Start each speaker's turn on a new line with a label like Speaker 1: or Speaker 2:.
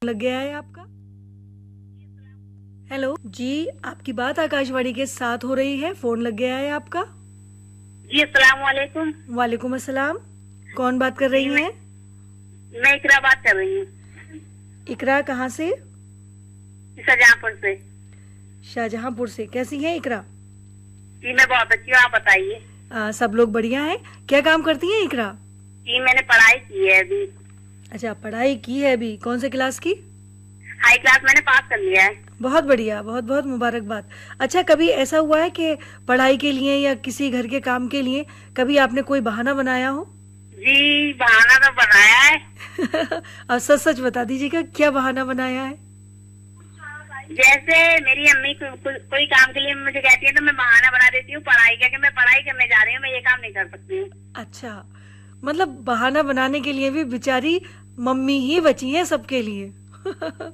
Speaker 1: लग गया है आपका। हेलो जी, आपकी बात आकाशवाणी के साथ हो रही है। फोन लग गया है आपका।
Speaker 2: जी अस्सलाम वालेकुम।
Speaker 1: वालेकुम अस्सलाम। कौन बात कर रही हैं?
Speaker 2: मैं इकरा बात कर रही हूँ,
Speaker 1: इकरा कहाँ से?
Speaker 2: शाहजहांपुर से।
Speaker 1: शाहजहांपुर से। कैसी हैं इकरा?
Speaker 2: जी मैं बहुत अच्छी हूँ, आप बताइए।
Speaker 1: सब लोग बढ़िया हैं। क्या काम करती हैं इकरा?
Speaker 2: जी मैंने पढ़ाई की है अभी।
Speaker 1: अच्छा, पढ़ाई की है अभी। कौन से क्लास की?
Speaker 2: हाई क्लास मैंने पास कर लिया है।
Speaker 1: बहुत बढ़िया, बहुत बहुत मुबारकबाद। अच्छा, कभी ऐसा हुआ है कि पढ़ाई के लिए या किसी घर के काम के लिए कभी आपने कोई बहाना बनाया हो?
Speaker 2: जी बहाना तो बनाया है।
Speaker 1: अब सच सच बता दीजिएगा, क्या बहाना बनाया है?
Speaker 2: जैसे मेरी अम्मी कोई काम के लिए मुझे कहती है तो मैं बहाना बना देती हूँ पढ़ाई का, कि मैं पढ़ाई करने जा रही हूँ, मैं ये काम नहीं कर सकती हूँ।
Speaker 1: अच्छा, मतलब बहाना बनाने के लिए भी बेचारी मम्मी ही बची हैं सबके लिए।